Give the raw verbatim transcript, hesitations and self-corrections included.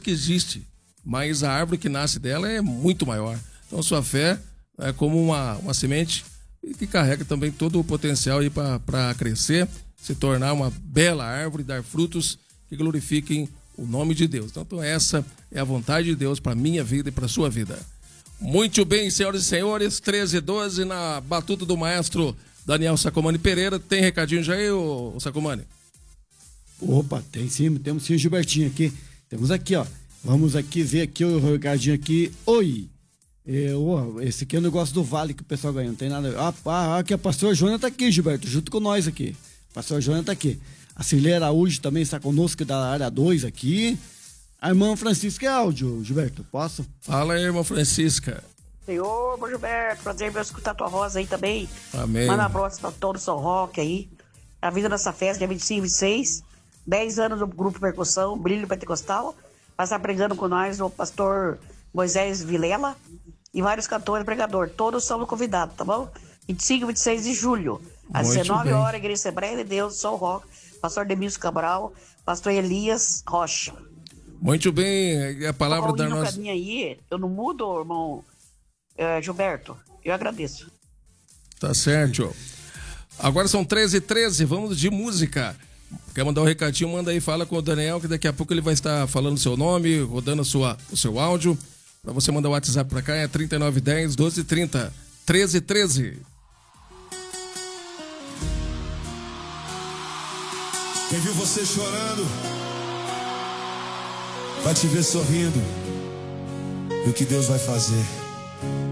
que existe, mas a árvore que nasce dela é muito maior. Então sua fé é como uma, uma semente que carrega também todo o potencial aí para crescer, se tornar uma bela árvore, dar frutos que glorifiquem o nome de Deus. Então essa é a vontade de Deus para minha vida e para sua vida. Muito bem, senhoras e senhores, treze e doze na batuta do maestro Daniel Sacomani Pereira. Tem recadinho já aí, ô, ô Sacomani? Opa, tem sim, temos sim o Gilbertinho aqui. Temos aqui, ó. Vamos aqui ver aqui o recadinho aqui. Oi! Eu, esse aqui é o negócio do vale que o pessoal ganha, não tem nada. Ah, ah, aqui a pastora Joana tá aqui, Gilberto, junto com nós aqui. A pastora Joana tá aqui. A Cilei Araújo também está conosco da área dois aqui. A irmã Francisca é áudio, Gilberto, posso? Fala aí, irmã Francisca. Senhor, bom Gilberto, prazer em escutar tua voz aí também. Amém. Manda um abraço pra todo o São Roque aí. A vida nessa festa, dia vinte e cinco, vinte e seis. dez anos do grupo Percussão, Brilho Pentecostal. Vai estar pregando com nós o pastor Moisés Vilela e vários cantores e pregadores. Todos somos convidados, tá bom? vinte e cinco e vinte e seis de julho, às Muito dezenove bem. horas, Igreja Assembleia de Deus, São Roque, pastor Demilson Cabral, pastor Elias Rocha. Muito bem, a palavra da nossa... Pra mim aí, eu não mudo, irmão é, Gilberto, eu agradeço. Tá certo. Agora são treze e treze, vamos de música. Quer mandar um recadinho? Manda aí, fala com o Daniel, que daqui a pouco ele vai estar falando o seu nome, rodando a sua, o seu áudio. Pra você mandar o WhatsApp pra cá, é trinta e nove dez, doze trinta, treze e treze. Quem viu você chorando vai te ver sorrindo. E o que Deus vai fazer?